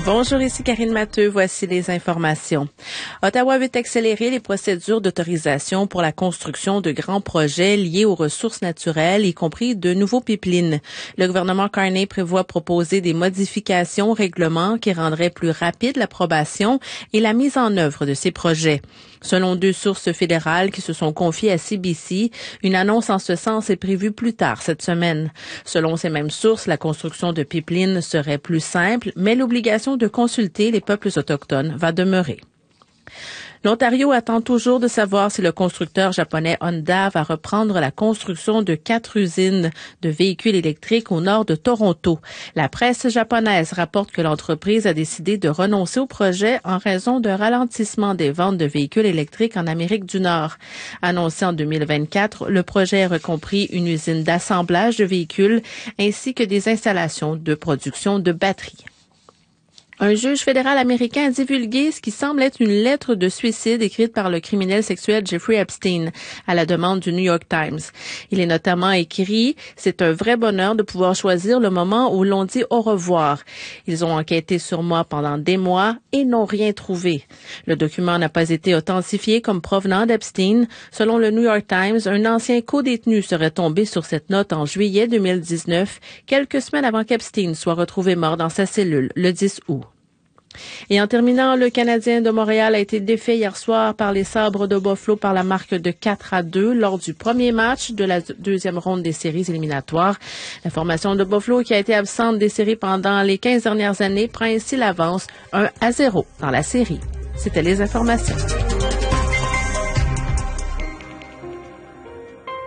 Bonjour, ici Karine Matteux. Voici les informations. Ottawa veut accélérer les procédures d'autorisation pour la construction de grands projets liés aux ressources naturelles, y compris de nouveaux pipelines. Le gouvernement Carney prévoit proposer des modifications au règlement qui rendraient plus rapide l'approbation et la mise en œuvre de ces projets. Selon 2 sources fédérales qui se sont confiées à CBC, une annonce en ce sens est prévue plus tard cette semaine. Selon ces mêmes sources, la construction de pipelines serait plus simple, mais l'obligation de consulter les peuples autochtones va demeurer. L'Ontario attend toujours de savoir si le constructeur japonais Honda va reprendre la construction de 4 usines de véhicules électriques au nord de Toronto. La presse japonaise rapporte que l'entreprise a décidé de renoncer au projet en raison d'un ralentissement des ventes de véhicules électriques en Amérique du Nord. Annoncé en 2024, le projet a compris une usine d'assemblage de véhicules ainsi que des installations de production de batteries. Un juge fédéral américain a divulgué ce qui semble être une lettre de suicide écrite par le criminel sexuel Jeffrey Epstein à la demande du New York Times. Il est notamment écrit « C'est un vrai bonheur de pouvoir choisir le moment où l'on dit au revoir. Ils ont enquêté sur moi pendant des mois et n'ont rien trouvé. » Le document n'a pas été authentifié comme provenant d'Epstein. Selon le New York Times, un ancien codétenu serait tombé sur cette note en juillet 2019, quelques semaines avant qu'Epstein soit retrouvé mort dans sa cellule le 10 août. Et en terminant, le Canadien de Montréal a été défait hier soir par les Sabres de Buffalo par la marque de 4-2 lors du premier match de la deuxième ronde des séries éliminatoires. La formation de Buffalo, qui a été absente des séries pendant les 15 dernières années, prend ainsi l'avance 1-0 dans la série. C'était les informations.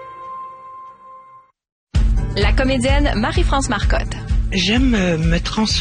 La comédienne Marie-France Marcotte. J'aime me transformer